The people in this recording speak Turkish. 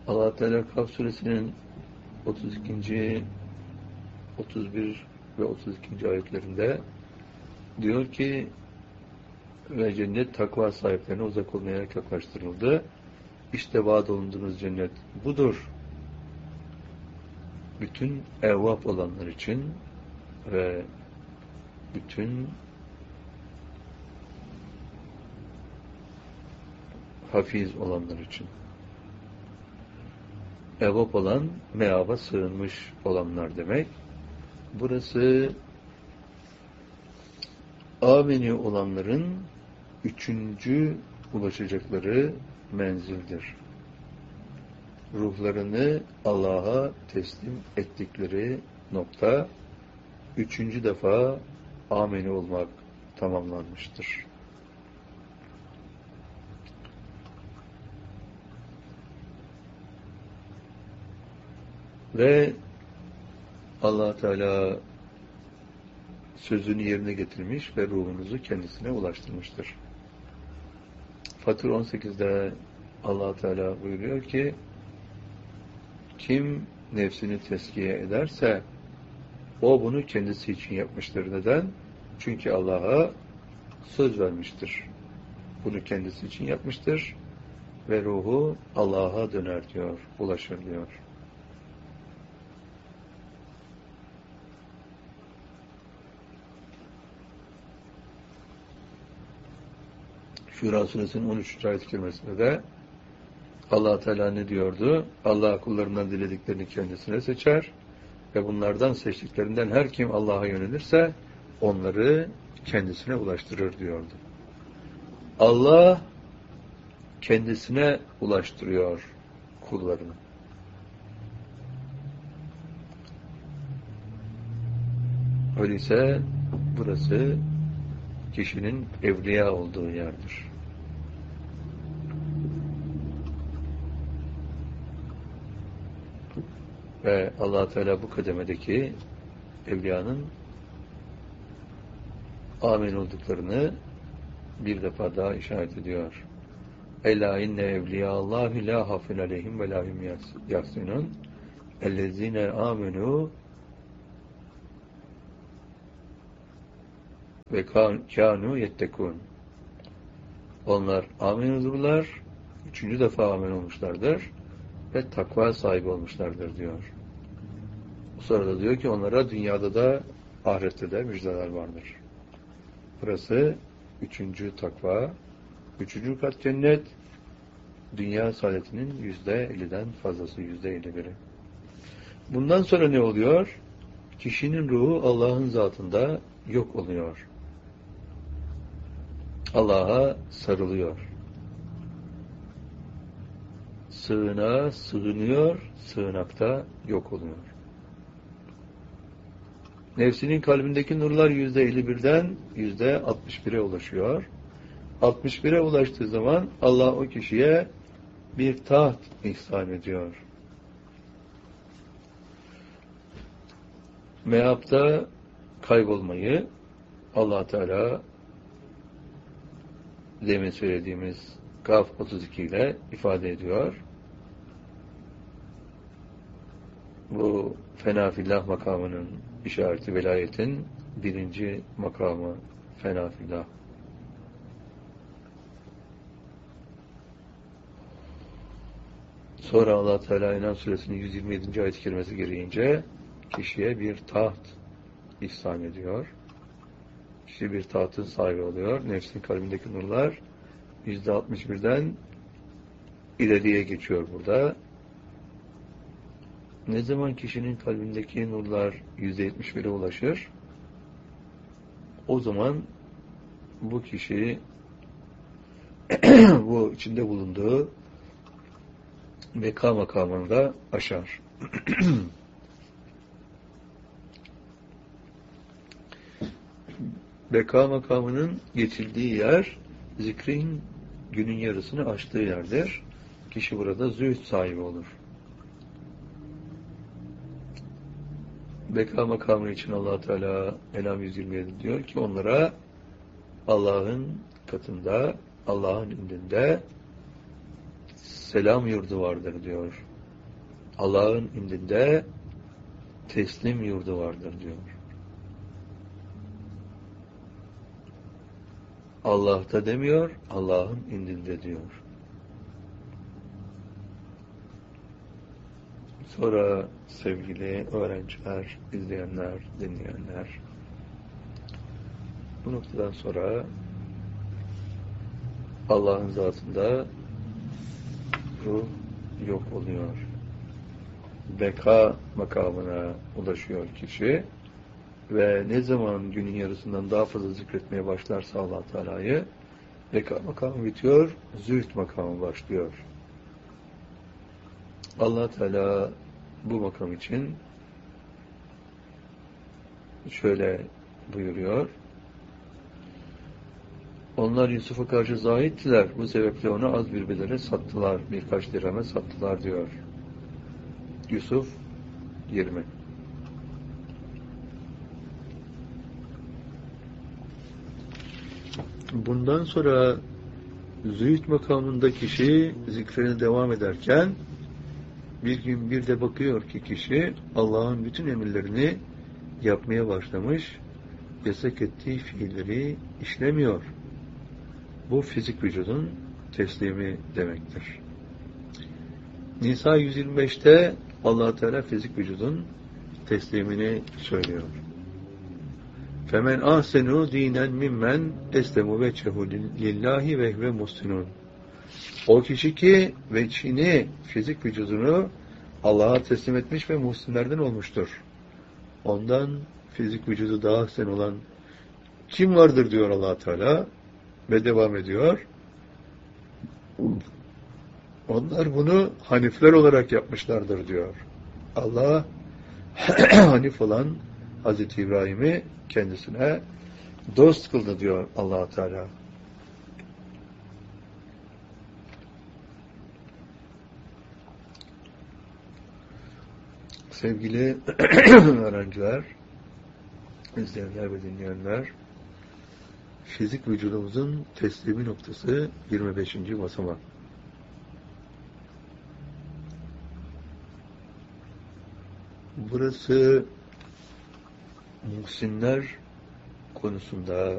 Allah Teala Kaf suresinin 32. 31 ve 32. ayetlerinde diyor ki ve cennet takva sahiplerine uzak olmaya yaklaştırıldı. İşte vaat olunduğunuz cennet budur. Bütün evvap olanlar için ve bütün hafiz olanlar için. Evvap olan, meaba sığınmış olanlar demek. Burası ameni olanların üçüncü ulaşacakları menzildir. Ruhlarını Allah'a teslim ettikleri nokta, üçüncü defa ameni olmak tamamlanmıştır. Ve Allah Teala sözünü yerine getirmiş ve ruhunuzu kendisine ulaştırmıştır. Fatır 18'de Allah Teala buyuruyor ki kim nefsini tezkiye ederse o bunu kendisi için yapmıştır. Neden? Çünkü Allah'a söz vermiştir. Bunu kendisi için yapmıştır ve ruhu Allah'a döner diyor, ulaşır diyor. Şura suresinin 13. ayet-i kerimesinde de Allah Teala ne diyordu? Allah kullarından dilediklerini kendisine seçer ve bunlardan seçtiklerinden her kim Allah'a yönelirse onları kendisine ulaştırır diyordu. Allah kendisine ulaştırıyor kullarını. Öyleyse burası kişinin evliya olduğu yerdir. Ve Allah Teala bu kademedeki evliyanın amin olduklarını bir defa daha işaret ediyor. Ela inne evliyâllâhi lâ hafin aleyhim ve lâhim yahsinun ellezîne âmenû ve kânû yettekûn. Onlar amin olurlar, üçüncü defa amin olmuşlardır ve takva sahibi olmuşlardır diyor. Sonra da diyor ki onlara dünyada da ahirette de müjdeler vardır. Burası üçüncü takva, üçüncü kat cennet, dünya saadetinin %50'den fazlası, %51'i. Bundan sonra ne oluyor? Kişinin ruhu Allah'ın zatında yok oluyor. Allah'a sarılıyor. Sığınağa sığınıyor, sığınakta yok oluyor. Nefsinin kalbindeki nurlar %51'den %61'e ulaşıyor. 61'e ulaştığı zaman Allah o kişiye bir taht ihsan ediyor. Meapta kaybolmayı Allah Teala demin söylediğimiz Kaf 32 ile ifade ediyor. Bu fena fillah makamının işareti velayetin birinci makamı fena fillah. Sonra Allah Teala İnsan suresinin 127. ayet-i kerimesi gereğince kişiye bir taht ihsan ediyor. Kişi bir tahtın sahibi oluyor. Nefsin kalbindeki nurlar %61'den ileriye geçiyor burada. Ne zaman kişinin kalbindeki nurlar %71'e ulaşır, o zaman bu kişi bu içinde bulunduğu beka makamını da aşar. Beka makamının geçildiği yer, zikrin günün yarısını aştığı yerdir. Kişi burada zühd sahibi olur. Beka makamı için Allah Teala En'am 127 diyor ki onlara Allah'ın katında, Allah'ın indinde selam yurdu vardır diyor. Allah'ın indinde teslim yurdu vardır diyor. Allah'ta demiyor, Allah'ın indinde diyor. Sonra sevgili öğrenciler, izleyenler, dinleyenler, bu noktadan sonra Allah'ın zatında ruh yok oluyor. Beka makamına ulaşıyor kişi ve ne zaman günün yarısından daha fazla zikretmeye başlarsa Allah Teala'yı, beka makamı bitiyor, zühd makamı başlıyor. Allah Teala bu makam için şöyle buyuruyor: onlar Yusuf'a karşı zahittiler. Bu sebeple onu az bir bedele sattılar. Birkaç dirheme sattılar diyor. Yusuf 20. Bundan sonra zühd makamında kişi zikrine devam ederken bir gün bir de bakıyor ki kişi Allah'ın bütün emirlerini yapmaya başlamış, yasak ettiği fiilleri işlemiyor. Bu fizik vücudun teslimi demektir. Nisa 125'te Allah Teala fizik vücudun teslimini söylüyor. Femen ahsenu dinen mimmen eslemu vechehu lillahi ve huve muhsinun. O kişi ki veçhini, fizik vücudunu Allah'a teslim etmiş ve muhsinlerden olmuştur. Ondan fizik vücudu daha ahsen olan kim vardır diyor Allah Teala ve devam ediyor. Onlar bunu hanifler olarak yapmışlardır diyor. Allah hanif olan Hazreti İbrahim'i kendisine dost kıldı diyor Allah Teala. Sevgili öğrenciler, izleyenler ve dinleyenler, fizik vücudumuzun teslimi noktası 25. basamak. Burası muhsinler konusunda